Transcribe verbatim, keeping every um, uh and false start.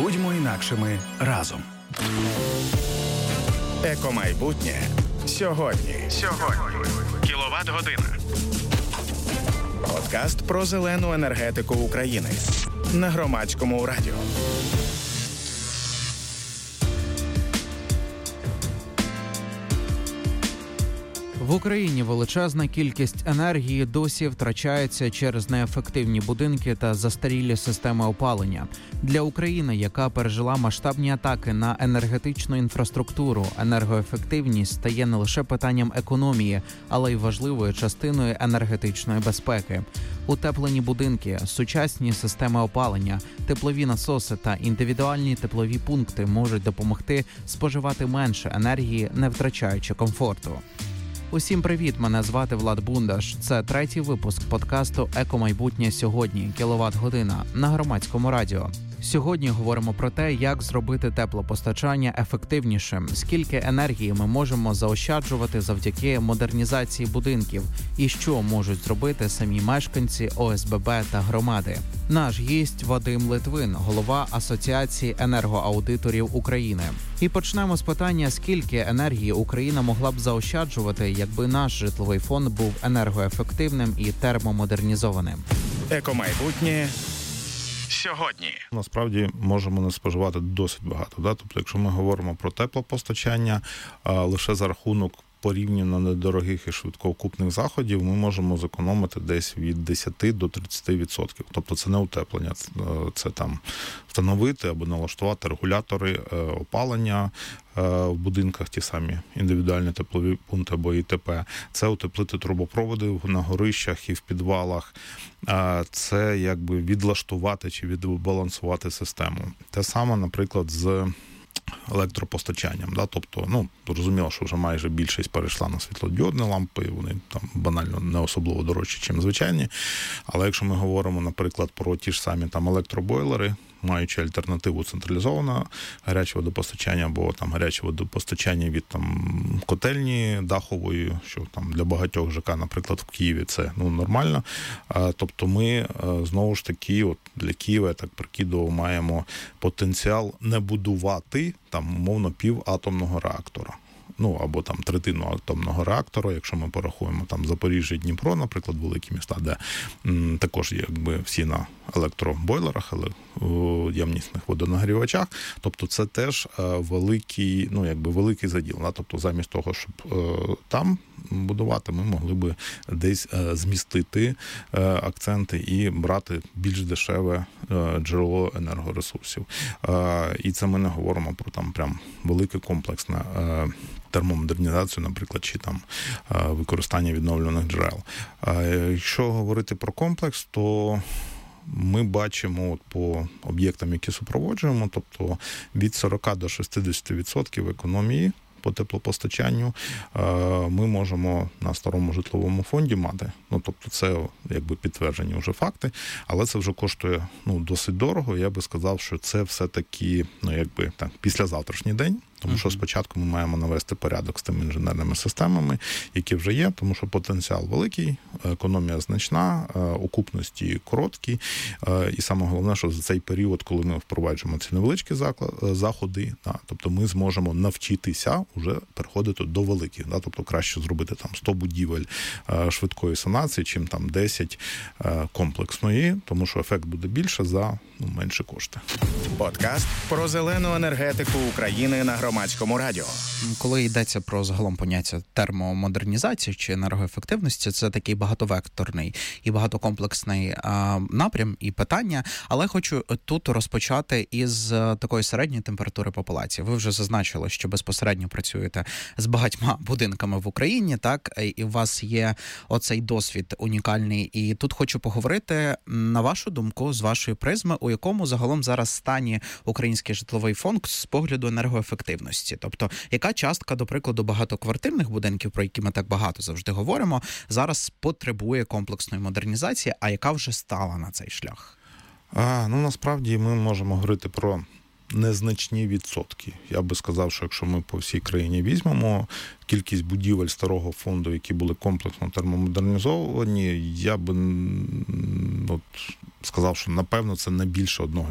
Будьмо інакшими разом. Екомайбутнє сьогодні. Сьогодні. Кіловат-година. Подкаст про зелену енергетику України на Громадському радіо. В Україні величезна кількість енергії досі втрачається через неефективні будинки та застарілі системи опалення. Для України, яка пережила масштабні атаки на енергетичну інфраструктуру, енергоефективність стає не лише питанням економії, але й важливою частиною енергетичної безпеки. Утеплені будинки, сучасні системи опалення, теплові насоси та індивідуальні теплові пункти можуть допомогти споживати менше енергії, не втрачаючи комфорту. Усім привіт, мене звати Влад Бундаш. Це третій випуск подкасту «Екомайбутнє сьогодні. Кіловат-година» на Громадському радіо. Сьогодні говоримо про те, як зробити теплопостачання ефективнішим, скільки енергії ми можемо заощаджувати завдяки модернізації будинків і що можуть зробити самі мешканці О С Б Б та громади. Наш гість Вадим Литвин, голова Асоціації енергоаудиторів України. І почнемо з питання, скільки енергії Україна могла б заощаджувати, якби наш житловий фонд був енергоефективним і термомодернізованим. Екомайбутнє сьогодні. Насправді можемо не споживати досить багато. Да? Тобто, якщо ми говоримо про теплопостачання, а лише за рахунок порівняно недорогих і швидкоокупних заходів ми можемо зекономити десь від десяти до тридцяти відсотків. Тобто це не утеплення, це, це там встановити або налаштувати регулятори опалення в будинках, ті самі індивідуальні теплові пункти або І Т П. Це утеплити трубопроводи на горищах і в підвалах. Це якби відлаштувати чи відбалансувати систему. Те саме, наприклад, з електропостачанням, да, тобто, ну, зрозуміло, що вже майже більшість перейшла на світлодіодні лампи, вони там банально не особливо дорожчі, ніж звичайні, але якщо ми говоримо, наприклад, про ті ж самі там електробойлери, маючи альтернативу централізованого гарячого водопостачання або там гаряче водопостачання від там котельні дахової, що там для багатьох Ж К, наприклад, в Києві це ну нормально. Тобто ми знову ж таки, от для Києва, я так прикидував, маємо потенціал не будувати там умовно пів атомного реактора. Ну, або там третину атомного реактора, якщо ми порахуємо там Запоріжжя, Дніпро, наприклад, великі міста, де м, також якби всі на електробойлерах, але ємнісних водонагрівачах. Тобто це теж е, великий, ну, якби великий заділ. Да? Тобто замість того, щоб е, там будувати, ми могли би десь е, змістити е, акценти і брати більш дешеве е, джерело енергоресурсів. Е, і це ми не говоримо про там прям велике комплексне е, термомодернізацію, наприклад, чи там використання відновлюваних джерел. Якщо говорити про комплекс, то ми бачимо от по об'єктам, які супроводжуємо, тобто від сорока до шістдесяти відсотків економії по теплопостачанню ми можемо на старому житловому фонді мати. Ну, тобто це якби підтверджені вже факти, але це вже коштує ну, досить дорого. Я би сказав, що це все-таки ну, якби так, післязавтрашній день. Тому що спочатку ми маємо навести порядок з тими інженерними системами, які вже є, тому що потенціал великий, економія значна, окупності короткі. І саме головне, що за цей період, коли ми впроваджуємо ці невеличкі заходи, да, тобто ми зможемо навчитися вже переходити до великих. Да, тобто краще зробити там сто будівель швидкої санації, чим там десять комплексної, тому що ефект буде більше за ну, менші кошти. Подкаст про зелену енергетику України на Громадському радіо. Коли йдеться про загалом поняття термомодернізації чи енергоефективності, це такий багатовекторний і багатокомплексний а, напрям і питання, але хочу тут розпочати із такої середньої температури популяції. Ви вже зазначили, що безпосередньо працюєте з багатьма будинками в Україні, так, і у вас є оцей досвід унікальний. І тут хочу поговорити, на вашу думку, з вашої призми, у якому загалом зараз стані український житловий фонд з погляду енергоефективності. Тобто, яка частка, до прикладу, багатоквартирних будинків, про які ми так багато завжди говоримо, зараз потребує комплексної модернізації, а яка вже стала на цей шлях? А, ну, насправді, ми можемо говорити про незначні відсотки. Я би сказав, що якщо ми по всій країні візьмемо кількість будівель старого фонду, які були комплексно термомодернізовані, я би от, сказав, що напевно це не більше одного